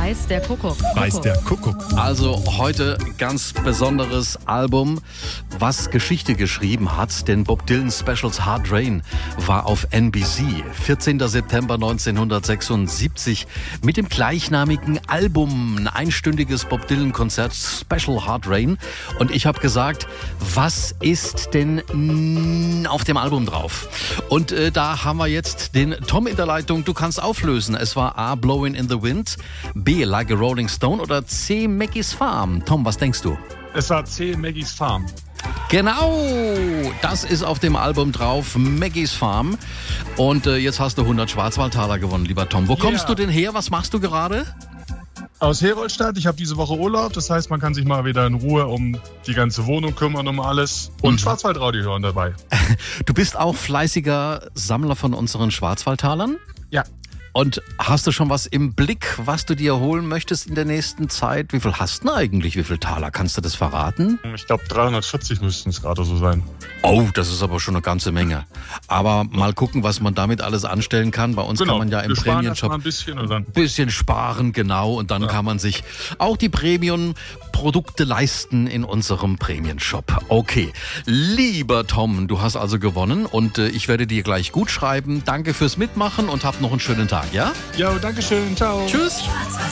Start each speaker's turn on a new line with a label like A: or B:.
A: Weiß der Kuckuck.
B: Weiß der Kuckuck.
C: Also heute ganz besonderes Album, was Geschichte geschrieben hat, denn Bob Dylan's Specials Hard Rain war auf NBC. 14. September 1976 mit dem gleichnamigen Album, ein einstündiges Bob Dylan Konzert Special Hard Rain. Und ich habe gesagt, was ist denn auf dem Album drauf? Und da haben wir jetzt den Tom in der Leitung. Du kannst auflösen. Es war A, Blowing in the Wind, B, Like a Rolling Stone oder C, Maggie's Farm. Tom, was denkst du?
B: Es war C, Maggie's Farm.
C: Genau, das ist auf dem Album drauf, Maggie's Farm. Und jetzt hast du 100 Schwarzwaldtaler gewonnen, lieber Tom. Wo kommst du denn her? Was machst du gerade?
B: Aus Heroldsstadt. Ich habe diese Woche Urlaub. Das heißt, man kann sich mal wieder in Ruhe um die ganze Wohnung kümmern, um alles. Und Schwarzwaldradio hören dabei.
C: Du bist auch fleißiger Sammler von unseren Schwarzwaldtalern?
B: Ja.
C: Und hast du schon was im Blick, was du dir holen möchtest in der nächsten Zeit? Wie viel hast du denn eigentlich? Wie viel Taler? Kannst du das verraten?
B: Ich glaube, 340 müssten es gerade so sein.
C: Oh, das ist aber schon eine ganze Menge. Aber mal gucken, was man damit alles anstellen kann. Bei uns kann man ja im Premium-Shop
B: ein
C: bisschen sparen, genau. Und dann kann man sich auch die Premium-Produkte leisten in unserem Premium-Shop. Okay, lieber Tom, du hast also gewonnen und ich werde dir gleich gut schreiben. Danke fürs Mitmachen und hab noch einen schönen Tag, ja?
B: Ja, danke schön. Ciao.
C: Tschüss.